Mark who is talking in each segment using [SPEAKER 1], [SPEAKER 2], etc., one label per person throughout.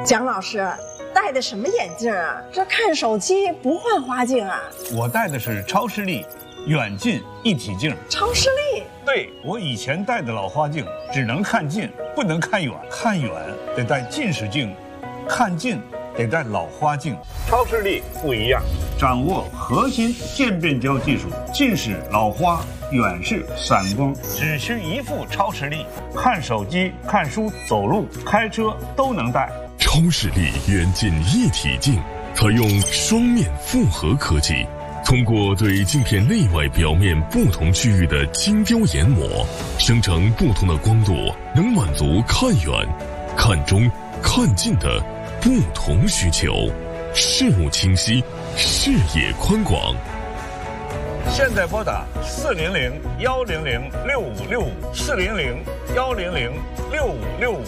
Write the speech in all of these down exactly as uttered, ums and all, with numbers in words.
[SPEAKER 1] 蒋老师戴的什么眼镜啊？这看手机不换花镜啊？
[SPEAKER 2] 我戴的是超视力远近一体镜。
[SPEAKER 1] 超视力？
[SPEAKER 2] 对，我以前戴的老花镜只能看近，不能看远，看远得戴近视镜，看近得戴老花镜。超视力不一样，掌握核心渐变焦技术，近视、老花、远视、散光，只需一副超视力，看手机、看书、走路、开车都能戴。
[SPEAKER 3] 超视力远近一体镜采用双面复合科技，通过对镜片内外表面不同区域的精雕研磨，生成不同的光度，能满足看远、看中、看近的不同需求，视物清晰，视野宽广。
[SPEAKER 2] 现在拨打四零零幺零零六五六五四零零幺零零六五六五。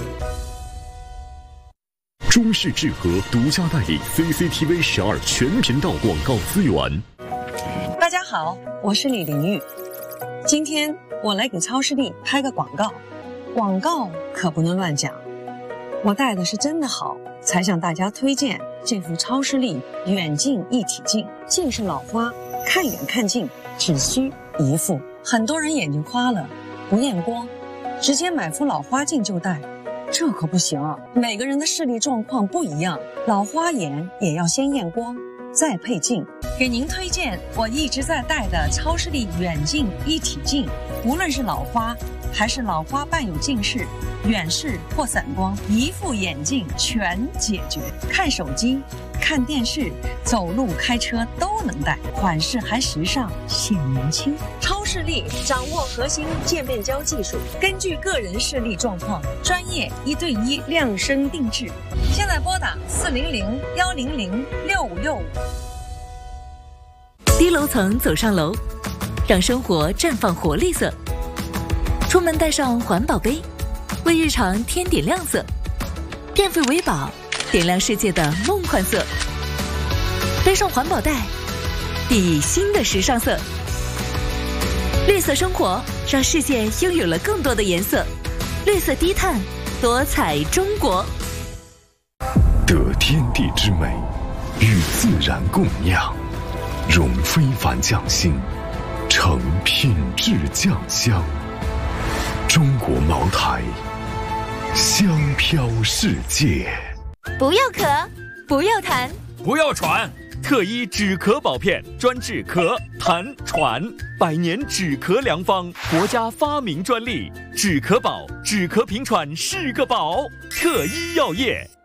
[SPEAKER 3] 中视智和独家代理 C C T V 十二全频道广告资源。
[SPEAKER 4] 大家好，我是李玲玉。今天我来给超视力拍个广告，广告可不能乱讲。我戴的是真的好，才向大家推荐这副超视力远近一体镜。近视老花，看远看近只需一副。很多人眼睛花了，不验光，直接买副老花镜就戴。这可不行，每个人的视力状况不一样，老花眼也要先验光，再配镜。给您推荐我一直在戴的超视力远近一体镜，无论是老花还是老花伴有近视、远视或散光，一副眼镜全解决。看手机、看电视、走路、开车都能戴，款式还时尚，显年轻。超视力掌握核心渐变焦技术，根据个人视力状况，专业一对一量身定制。现在拨打四零零幺零零六五六五。
[SPEAKER 5] 低楼层走上楼，让生活绽放活力色。出门带上环保杯，为日常添点亮色。电费为宝，点亮世界的梦幻色。背上环保袋，熠熠新的时尚色。绿色生活，让世界拥有了更多的颜色。绿色低碳，多彩中国。
[SPEAKER 3] 得天地之美，与自然共酿，融非凡匠心，成品质酱香。中国茅台，香飘世界。
[SPEAKER 5] 不要咳，不要痰，
[SPEAKER 6] 不要喘。特医止咳宝片，专治咳、痰、喘，百年止咳良方，国家发明专利。止咳宝，止咳平喘是个宝。特医药业。